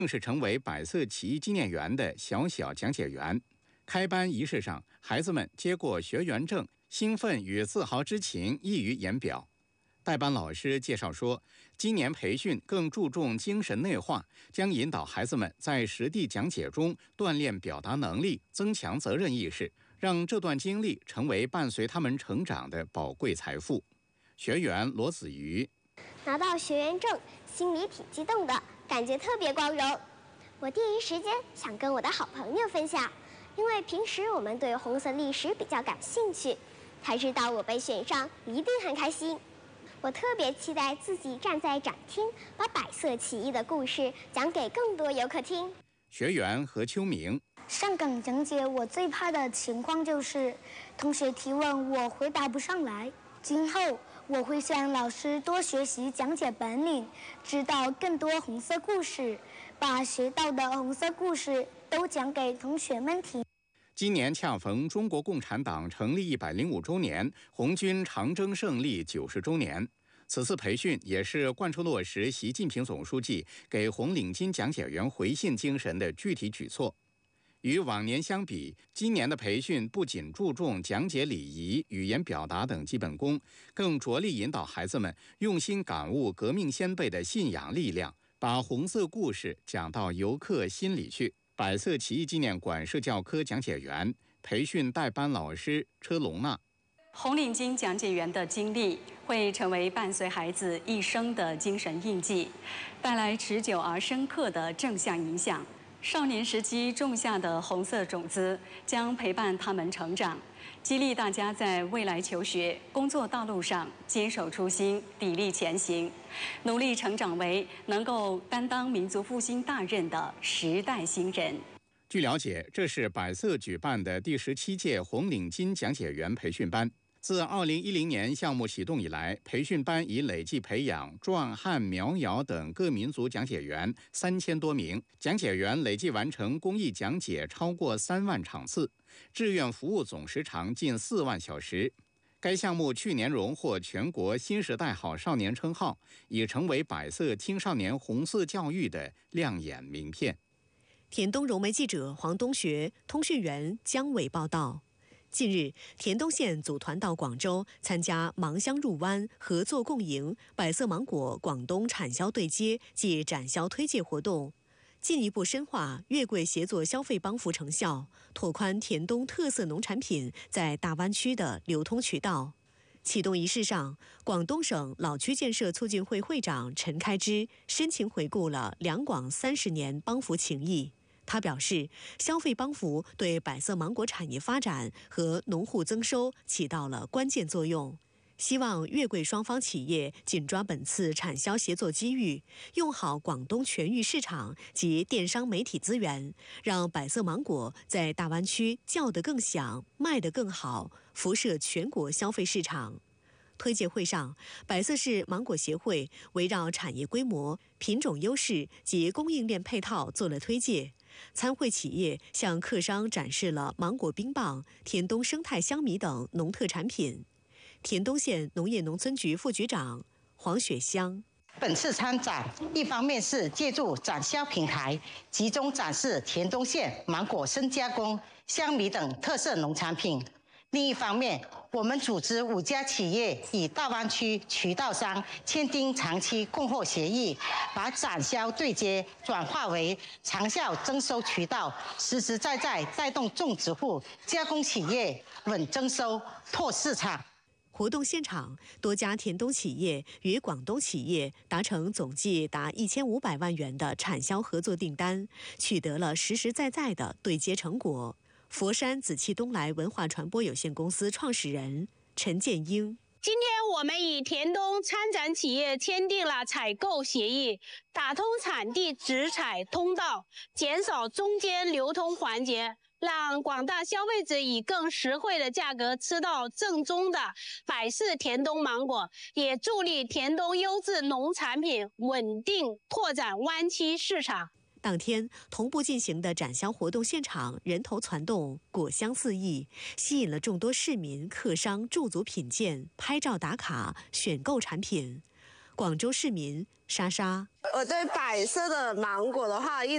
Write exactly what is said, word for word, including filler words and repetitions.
正式成为百色起义纪念园的小小讲解员。开班仪式上，孩子们接过学员证，兴奋与自豪之情溢于言表。代班老师介绍说，今年培训更注重精神内化，将引导孩子们在实地讲解中锻炼表达能力，增强责任意识，让这段经历成为伴随他们成长的宝贵财富。学员罗子瑜拿到学员证，心里挺激动的，感觉特别光荣。我第一时间想跟我的好朋友分享，因为平时我们对红色历史比较感兴趣，才知道我被选上，一定很开心。我特别期待自己站在展厅，把百色起义的故事讲给更多游客听。 学员何秋明上岗讲解，我最怕的情况就是同学提问我回答不上来。今后我会向老师多学习讲解本领，知道更多红色故事，把学到的红色故事都讲给同学们听。 今年恰逢中国共产党成立一百零五周年，红军长征胜利九十周年。此次培训也是贯彻落实习近平总书记给红领巾讲解员回信精神的具体举措。与往年相比，今年的培训不仅注重讲解礼仪、语言表达等基本功，更着力引导孩子们用心感悟革命先辈的信仰力量，把红色故事讲到游客心里去。百色起义纪念馆社教科讲解员、培训代班老师车龙娜。 红领巾讲解员的经历会成为伴随孩子一生的精神印记，带来持久而深刻的正向影响。少年时期种下的红色种子将陪伴他们成长，激励大家在未来求学、工作道路上坚守初心，砥砺前行，努力成长为能够担当民族复兴大任的时代新人。 据了解，这是百色举办的第十七届红领巾讲解员培训班。自二零一零年项目启动以来，培训班已累计培养壮汉、苗瑶等各民族讲解员三千多名，讲解员累计完成公益讲解超过三万场次，志愿服务总时长近四万小时。该项目去年荣获全国新时代好少年称号，已成为百色青少年红色教育的亮眼名片。 田东融媒记者黄东学，通讯员姜伟报道。近日，田东县组团到广州参加芒乡入湾合作共赢百色芒果广东产销对接暨展销推介活动，进一步深化粤桂协作消费帮扶成效，拓宽田东特色农产品在大湾区的流通渠道。启动仪式上，广东省老区建设促进会会长陈开支深情回顾了两广三十年帮扶情谊。他表示，消费帮扶对百色芒果产业发展和农户增收起到了关键作用。希望粤桂双方企业紧抓本次产销协作机遇，用好广东全域市场及电商媒体资源，让百色芒果在大湾区叫得更响，卖得更好，辐射全国消费市场。推介会上，百色市芒果协会围绕产业规模、品种优势及供应链配套做了推介。参会企业向客商展示了芒果冰棒、田东生态香米等农特产品。田东县农业农村局副局长黄雪香， 本次参展，一方面是借助展销平台，集中展示田东县芒果深加工、香米等特色农产品；另一方面，我们组织五家企业与大湾区渠道商签订长期供货协议，把展销对接转化为长效增收渠道，实实在在带动种植户、加工企业稳增收、拓市场。 活动现场，多家田东企业与广东企业达成总计达一千五百万元的产销合作订单，取得了实实在在的对接成果。佛山紫气东来文化传播有限公司创始人陈建英， 今天我们与田东参展企业签订了采购协议，打通产地直采通道，减少中间流通环节，让广大消费者以更实惠的价格吃到正宗的百色田东芒果，也助力田东优质农产品稳定拓展湾区市场。 当天同步进行的展销活动现场人头攒动，果香四溢，吸引了众多市民、客商驻足品鉴、拍照打卡、选购产品。广州市民莎莎， 我对百色的芒果的话，一